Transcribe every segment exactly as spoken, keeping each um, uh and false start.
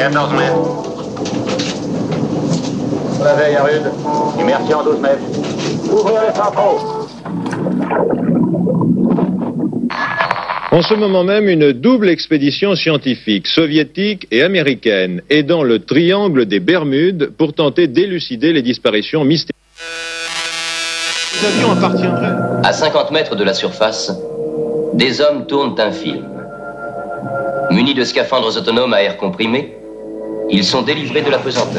quatorze mètres. La veille à rude. Immersion douze mètres. Ouvrez les centraux. En ce moment même, une double expédition scientifique, soviétique et américaine, est dans le triangle des Bermudes pour tenter d'élucider les disparitions mystérieuses. Les avions appartiendraient. À cinquante mètres de la surface, des hommes tournent un film. Munis de scaphandres autonomes à air comprimé, ils sont délivrés de la pesanteur.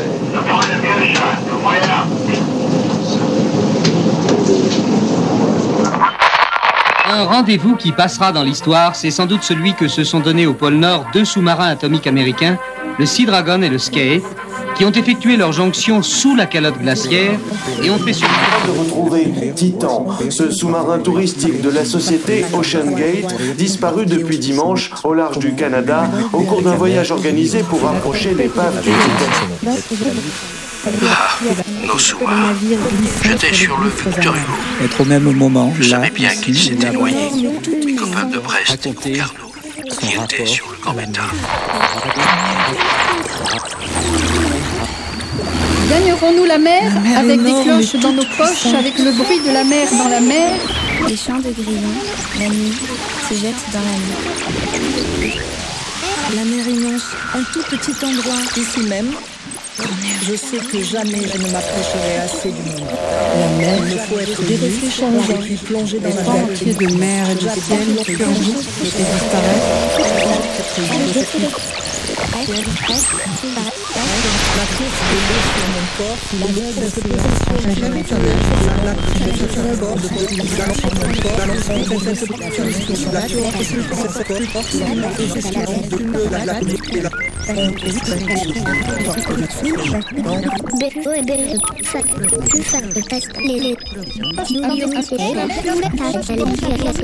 Un rendez-vous qui passera dans l'histoire, c'est sans doute celui que se sont donnés au pôle Nord deux sous-marins atomiques américains, le Sea Dragon et le Skate, qui ont effectué leur jonction sous la calotte glaciaire et ont fait survivre... de retrouver Titan, ce sous-marin touristique de la société Ocean Gate, disparu depuis dimanche au large du Canada au cours d'un voyage organisé pour rapprocher l'épave du Titan. Ah, nos sous-marins. J'étais sur le Victor Hugo. Être au même moment, Je là, savais bien ici, qu'ils s'étaient là, noyés. Mes copains de Brest et Concarneau, qui étaient sur le Gambetta. Gagnerons-nous la mer, la mer avec énorme, des cloches dans nos poches, puissante. avec le bruit de la mer dans la mer? Les champs de grillons, la nuit, se jettent dans la nuit. La mer immense, un tout petit endroit, ici même. Je sais que jamais je ne m'approcherai assez du monde. La mer, il faut être des reflets changeants, puis plonger dans la mer entier de mer et de ciel qui surgissent et disparaissent. La course de l'eau sur mon corps, la vague de ce jamais éternel, la lac qui me fait un corps de pollution sur mon corps, la langue qui fait cette pollution sur la tour, qui se fait cette corps, la position de la lac et la Beau et belle, ça, tout ça, le test, les, les,